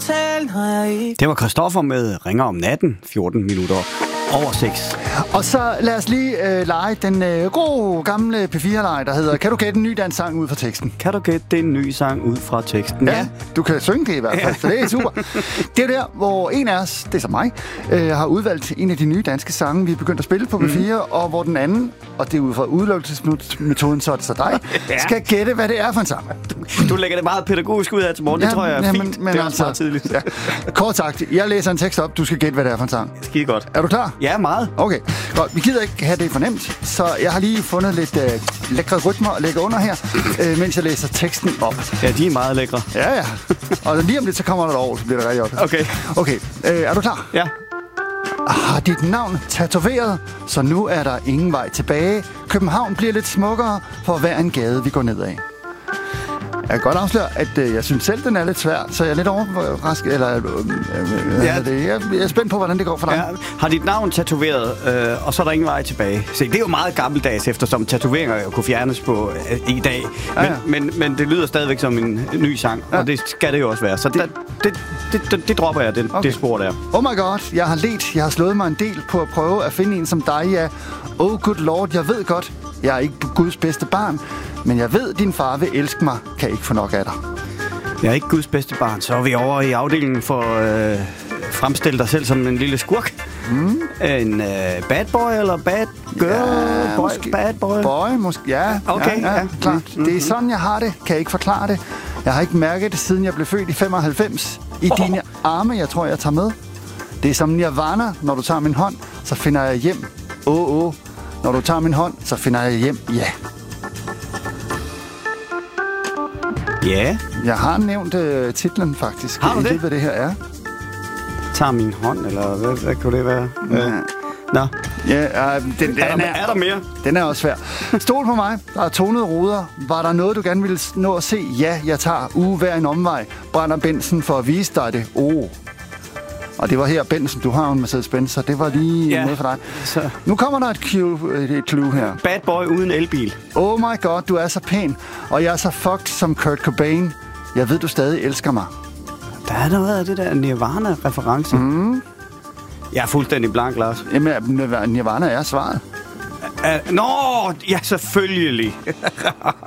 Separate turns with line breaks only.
totalt har jeg ikke.
Det var Christoffer med Ringer om natten, 14 minutter over 6.
Og så lad os lige lege den gode gamle P4-lege, der hedder Kan du gætte en ny dansk sang ud fra teksten?
Kan du gætte en ny sang ud fra teksten?
Ja, du kan synge det i hvert fald, så det er super. Det er der, hvor en af os, det er så mig, har udvalgt en af de nye danske sange, vi er begyndt at spille på P4, og hvor den anden, og det er ud fra udelukkelsesmetoden, så er det så dig, skal gætte, hvad det er for en sang.
Du lægger det meget pædagogisk ud her til morgen. Det tror jeg er fint.
Men
det er også meget tidligt.
Ja. Kort sagt, jeg læser en tekst op, du skal gætte, hvad det er for en sang.
Skide godt.
Er du klar?
Ja, meget.
Okay, godt. Vi gider ikke have det for nemt, så jeg har lige fundet lidt lækre rytmer at lægge under her, mens jeg læser teksten op.
Ja, de er meget lækre.
Ja. Og lige om lidt, så kommer der over, så bliver det rigtig godt. Okay, er du klar?
Ja.
Har dit navn tatoveret, så nu er der ingen vej tilbage. København bliver lidt smukkere for hver en gade, vi går ned af. Jeg kan godt afsløre, at jeg synes selv, den er lidt svær, så jeg er lidt overrasket. Eller, jeg er spændt på, hvordan det går for dig.
Ja. Har dit navn tatoveret, og så er der ingen vej tilbage. Se, det er jo meget gammeldags, eftersom tatoveringer kunne fjernes på i dag. Men det lyder stadigvæk som en ny sang, og det skal det jo også være. Så det dropper jeg, det spor der.
Oh my god, jeg har let. Jeg har slået mig en del på at prøve at finde en som dig, ja. Oh good lord, jeg ved godt, jeg er ikke Guds bedste barn, men jeg ved, din far vil elske mig, kan ikke få nok af dig.
Jeg er ikke Guds bedste barn, så er vi over i afdelingen for fremstille dig selv som en lille skurk. En bad boy eller bad girl?
Ja,
bad boy?
Boy, måske, ja.
Okay, ja.
Klart. Det er sådan, jeg har det. Kan jeg ikke forklare det. Jeg har ikke mærket det, siden jeg blev født i 95. I dine arme, jeg tror, jeg tager med. Det er som Nirvana, når du tager min hånd, så finder jeg hjem. Når du tager min hånd, så finder jeg hjem. Ja.
Ja.
Jeg har nævnt titlen faktisk.
Har du det?
Hvad det her er.
Tager min hånd, eller hvad kunne det være? Ja. Nå.
Ja,
er der mere?
Den er også svær. Stol på mig. Der er tonede ruder. Var der noget, du gerne ville nå at se? Ja, jeg tager hver en omvej. Brænder Benson for at vise dig det. Og det var her, Benson, du har en Mercedes-Benz, så det var lige noget for dig.
Så.
Nu kommer der et clue her.
Bad boy uden elbil.
Oh my god, du er så pæn. Og jeg er så fucked som Kurt Cobain. Jeg ved, du stadig elsker mig.
Der er noget af det der Nirvana-reference. Jeg er fuldstændig blank, Lars.
Jamen, Nirvana er svaret.
Nå, ja, selvfølgelig.